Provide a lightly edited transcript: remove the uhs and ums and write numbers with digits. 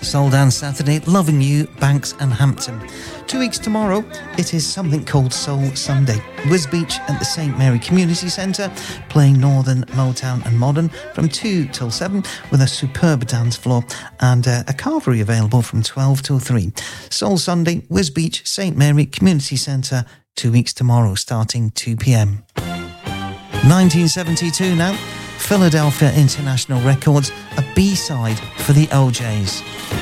Soul Dance Saturday, Loving You, Banks and Hampton. 2 weeks tomorrow, it is something called Soul Sunday. Wisbech at the St Mary Community Centre, playing Northern, Motown and Modern from 2 till 7 with a superb dance floor and a carvery available from 12 till 3. Soul Sunday, Wisbech, St Mary Community Centre, 2 weeks tomorrow, starting 2 p.m. 1972 now, Philadelphia International Records, a B-side for the OJs.